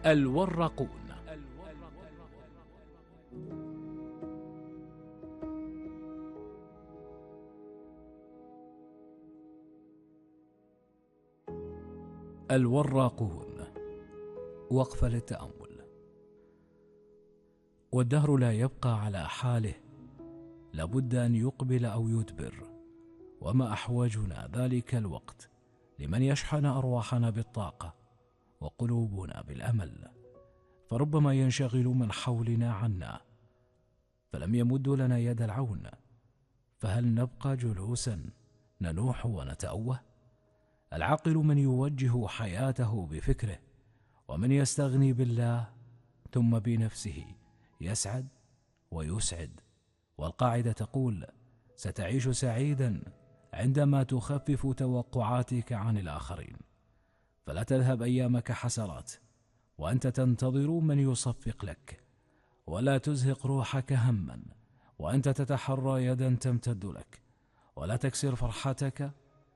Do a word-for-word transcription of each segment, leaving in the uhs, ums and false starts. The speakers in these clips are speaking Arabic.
الوراقون. الوراقون، وقفة للتأمل. والدهر لا يبقى على حاله، لابد أن يقبل أو يدبر، وما أحوجنا ذلك الوقت لمن يشحن أرواحنا بالطاقة وقلوبنا بالأمل. فربما ينشغل من حولنا عنا فلم يمدوا لنا يد العون، فهل نبقى جلوسا ننوح ونتأوه؟ العاقل من يوجه حياته بفكره، ومن يستغني بالله ثم بنفسه يسعد ويسعد. والقاعدة تقول: ستعيش سعيدا عندما تخفف توقعاتك عن الآخرين. فلا تذهب أيامك حسرات وأنت تنتظر من يصفق لك، ولا تزهق روحك هما وأنت تتحرى يدا تمتد لك، ولا تكسر فرحتك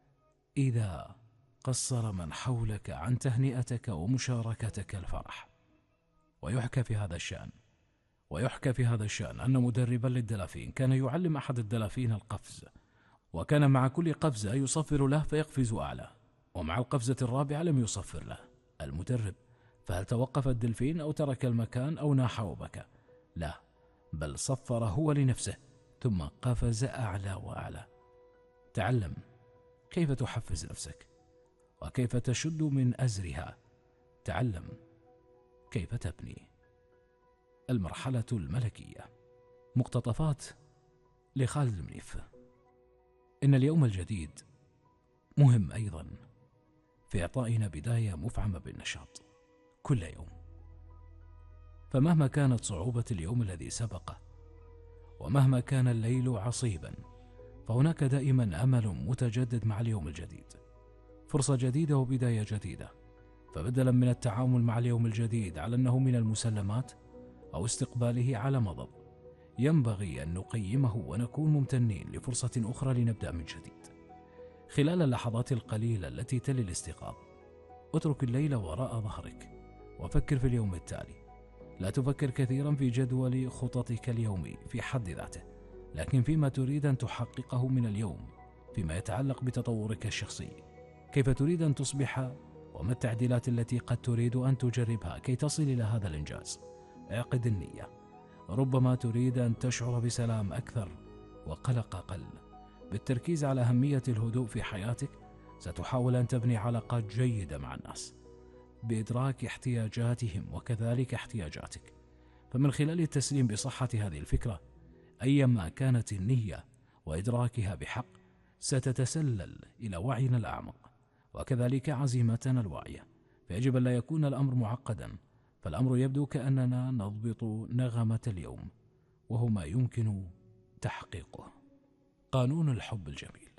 إذا قصر من حولك عن تهنئتك ومشاركتك الفرح. ويحكى في هذا الشأن ويحكى في هذا الشأن أن مدربا للدلافين كان يعلم أحد الدلافين القفز، وكان مع كل قفزة يصفر له فيقفز أعلى، ومع القفزة الرابعة لم يصفر له المدرب. فهل توقف الدلفين أو ترك المكان أو ناح وبكى؟ لا، بل صفر هو لنفسه ثم قفز أعلى وأعلى. تعلم كيف تحفز نفسك وكيف تشد من أزرها. تعلم كيف تبني. المرحلة الملكية. مقتطفات لخالد المنيف. إن اليوم الجديد مهم أيضا في إعطائنا بداية مفعمة بالنشاط كل يوم، فمهما كانت صعوبة اليوم الذي سبقه، ومهما كان الليل عصيبا، فهناك دائما أمل متجدد مع اليوم الجديد، فرصة جديدة وبداية جديدة. فبدلا من التعامل مع اليوم الجديد على أنه من المسلمات أو استقباله على مضض، ينبغي أن نقيمه ونكون ممتنين لفرصة أخرى لنبدأ من جديد. خلال اللحظات القليلة التي تلي الاستيقاظ، اترك الليل وراء ظهرك وفكر في اليوم التالي. لا تفكر كثيرا في جدول خططك اليومي في حد ذاته، لكن فيما تريد أن تحققه من اليوم، فيما يتعلق بتطورك الشخصي. كيف تريد أن تصبح، وما التعديلات التي قد تريد أن تجربها كي تصل إلى هذا الإنجاز. اعقد النية. ربما تريد أن تشعر بسلام أكثر وقلق أقل. بالتركيز على أهمية الهدوء في حياتك ستحاول أن تبني علاقات جيدة مع الناس بإدراك احتياجاتهم وكذلك احتياجاتك. فمن خلال التسليم بصحة هذه الفكرة، أيما كانت النية وإدراكها بحق، ستتسلل إلى وعينا الأعمق وكذلك عزيمتنا الواعية. فيجب أن لا يكون الأمر معقدا، فالأمر يبدو كأننا نضبط نغمة اليوم وهو ما يمكن تحقيقه. قانون الحب الجميل.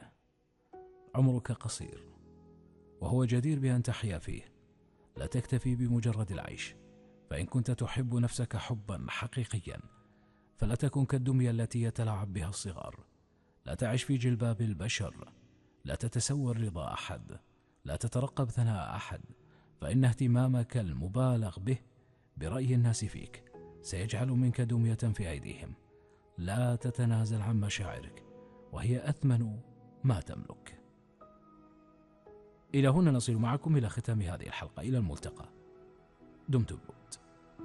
عمرك قصير وهو جدير بأن تحيا فيه، لا تكتفي بمجرد العيش. فإن كنت تحب نفسك حبا حقيقيا فلا تكن كالدمية التي يتلاعب بها الصغار. لا تعش في جلباب البشر، لا تتسول رضا أحد، لا تترقب ثناء أحد، فإن اهتمامك المبالغ به برأي الناس فيك سيجعل منك دمية في أيديهم. لا تتنازل عن مشاعرك وهي أثمن ما تملك. إلى هنا نصل معكم إلى ختام هذه الحلقة. إلى الملتقى. دمتم بود.